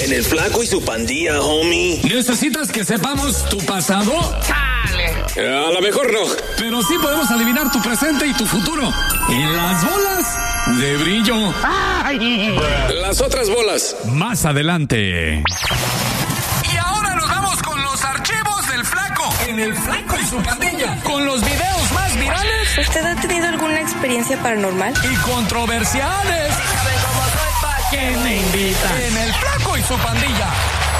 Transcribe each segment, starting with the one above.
En el Flaco y su Pandilla, homie. ¿Necesitas que sepamos tu pasado? ¡Chale! A lo mejor no. Pero sí podemos adivinar tu presente y tu futuro. En las bolas de brillo. ¡Ay! Las otras bolas. Más adelante. Y ahora nos vamos con los archivos del Flaco. En el Flaco y su Pandilla. Con los videos más virales. ¿Usted ha tenido alguna experiencia paranormal? Y controversiales. ¿Saben cómo soy? ¿Pa' qué me invitan? En el Flaco y su Pandilla.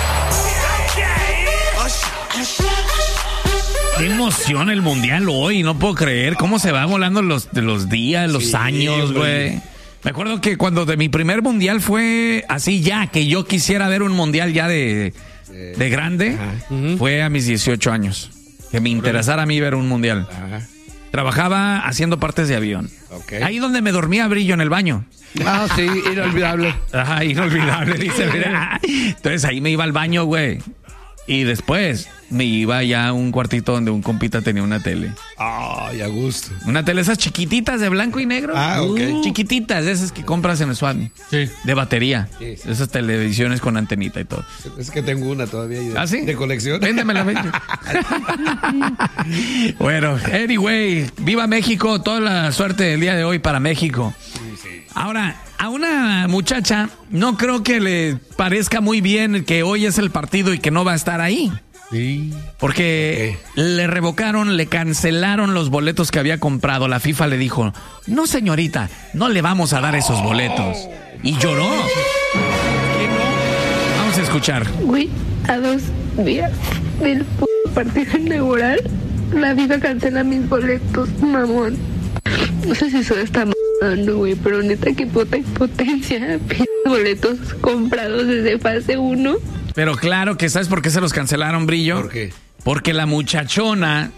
Qué emoción el mundial hoy, no puedo creer cómo se va volando los días, los años, güey. Me acuerdo que cuando de mi primer mundial fue así ya, que yo quisiera ver un mundial ya de grande, fue a mis 18 años. Que me interesara a mí ver un mundial. Ajá. Trabajaba haciendo partes de avión. Okay. Ahí donde me dormía Brillo en el baño. Ah, sí, inolvidable. Ajá, inolvidable, dice. Mira. Entonces ahí me iba al baño, güey. Y después me iba ya a un cuartito donde un compita tenía una tele. Ay, a gusto. Una tele esas chiquititas de blanco y negro. Ah, ok. Chiquititas, esas que compras en el Swami. Sí. De batería. Sí. Esas televisiones con antenita y todo. Es que tengo una todavía ahí ¿Ah, sí? de colección. Véndemela, vende. Bueno, anyway, viva México. Toda la suerte del día de hoy para México. Sí. Ahora, a una muchacha no creo que le parezca muy bien que hoy es el partido y que no va a estar ahí. Sí. Porque le revocaron, le cancelaron los boletos que había comprado. La FIFA le dijo, no señorita, no le vamos a dar esos boletos. Y lloró. Vamos a escuchar. Güey, a 2 días del partido inaugural, la FIFA cancela mis boletos, mamón. No sé si eso está mamando, güey, pero neta que puta impotencia. Boletos comprados desde fase 1. Pero claro que ¿sabes por qué se los cancelaron, Brillo? ¿Por qué? Porque la muchachona,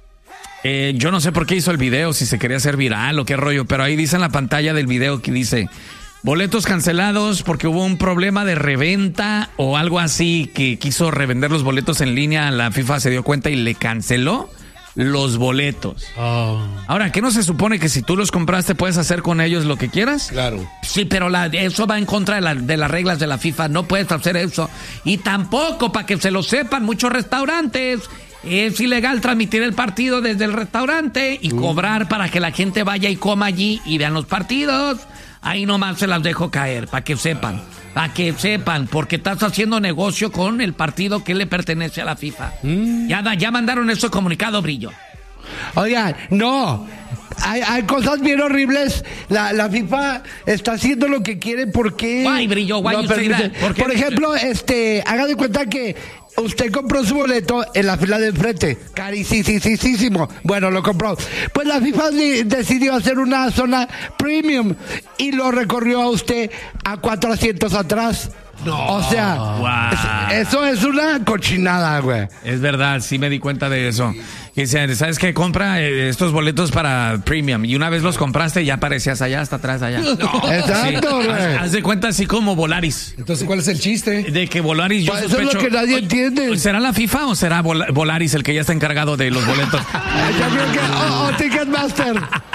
yo no sé por qué hizo el video, si se quería hacer viral o qué rollo, pero ahí dice en la pantalla del video que dice, boletos cancelados porque hubo un problema de reventa o algo así, que quiso revender los boletos en línea, la FIFA se dio cuenta y le canceló los boletos. Oh. Ahora, ¿qué no se supone que si tú los compraste puedes hacer con ellos lo que quieras? Claro. Sí, pero eso va en contra de las reglas de la FIFA. No puedes hacer eso. Y tampoco, para que se lo sepan, muchos restaurantes, es ilegal transmitir el partido desde el restaurante y cobrar para que la gente vaya y coma allí y vean los partidos. Ahí nomás se las dejo caer, para que sepan. Para que sepan, porque estás haciendo negocio con el partido que le pertenece a la FIFA. Ya mandaron ese comunicado, Brillo. Oigan, no. Hay cosas bien horribles. La FIFA está haciendo lo que quiere porque... Guay, Brillo, guay, no permite. Por ejemplo, haga de cuenta que usted compró su boleto en la fila de enfrente. Carísimo. Bueno, lo compró. Pues la FIFA decidió hacer una zona premium y lo recorrió a usted a 4 asientos atrás. No. O sea, wow. Eso es una cochinada, güey. Es verdad, sí me di cuenta de eso. Y dice, ¿sabes qué? Compra estos boletos para premium. Y una vez los compraste, ya aparecías allá, hasta atrás, allá. No. Exacto, güey. Haz de cuenta así como Volaris. Entonces, ¿cuál es el chiste? De que Volaris, yo sospecho... Eso es lo que nadie entiende. ¿Será la FIFA o será Volaris el que ya está encargado de los boletos? Yo creo que... Ticketmaster.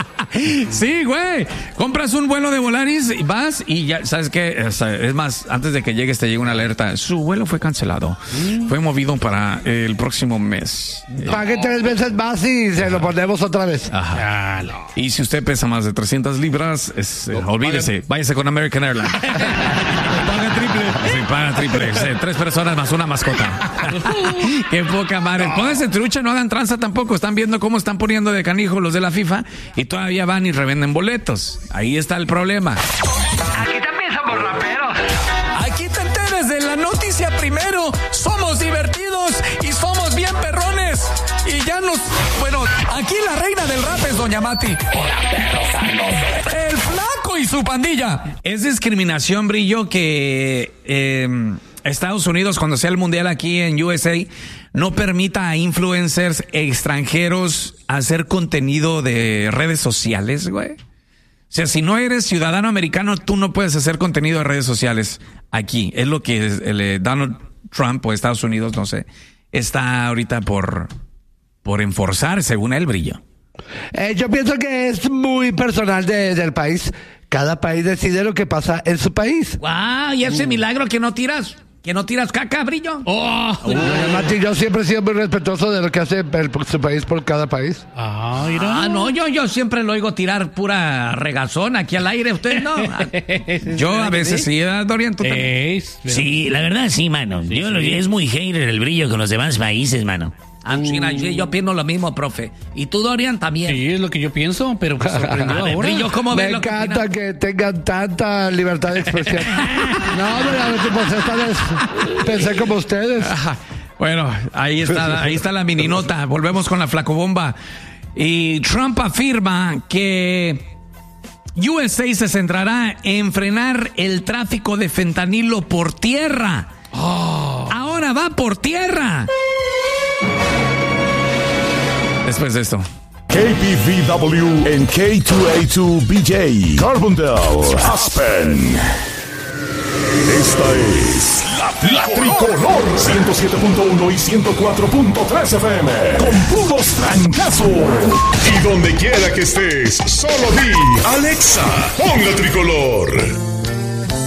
Sí, güey. Compras un vuelo de Volaris, vas y ya, ¿sabes qué? Es más, antes de que llegues te llega una alerta. Su vuelo fue cancelado. Fue movido para el próximo mes. Pague 3 veces más y se lo ponemos otra vez. Ajá. Y si usted pesa más de 300 libras, olvídese. Váyase con American Airlines. Paga triple. Sí, paga triple. Sí, 3 personas más una mascota. Qué poca madre. Pónganse trucha, no hagan tranza tampoco. Están viendo cómo están poniendo de canijo los de la FIFA y todavía van y revenden boletos. Ahí está el problema. Aquí también somos raperos. Aquí te enteres de la noticia primero. Somos divertidos y somos bien perrones. Y ya bueno, aquí la reina del rap es Doña Mati. El Flaco y su Pandilla. Es discriminación, Brillo, que Estados Unidos, cuando sea el mundial aquí en USA, no permita a influencers extranjeros hacer contenido de redes sociales, güey. O sea, si no eres ciudadano americano, tú no puedes hacer contenido de redes sociales aquí. Es lo que Donald Trump o Estados Unidos, no sé, está ahorita por enforzar, según él, Brillo. Yo pienso que es muy personal del país. Cada país decide lo que pasa en su país. ¡Wow! ¿Y ese milagro que no tiras? ¿Que no tiras caca, Brillo? Mati, yo siempre he sido muy respetuoso de lo que hace su país por cada país. No, yo siempre lo oigo tirar pura regazón aquí al aire, usted no. Yo a veces sí, Dorian, tú también. Sí, la verdad sí, mano. Es muy hater el Brillo con los demás países, mano. Yo pienso lo mismo, profe. Y tú, Dorian, también. Sí, es lo que yo pienso, pero pues sorprendió ahora. Brillo, ¿cómo ves Me lo que encanta opinas? que tengan tanta libertad de expresión. No, pero pues esta vez pensé como ustedes. Bueno, ahí está la mini nota. Volvemos con la flacobomba. Y Trump afirma que USA se centrará en frenar el tráfico de fentanilo por tierra. Ahora va por tierra. Después de esto. KPVW en K2A2BJ, Carbondale, Aspen. Esta es la Tricolor 107.1 y 104.3 FM con puros trancazos. Y donde quiera que estés, solo di Alexa, pon la Tricolor.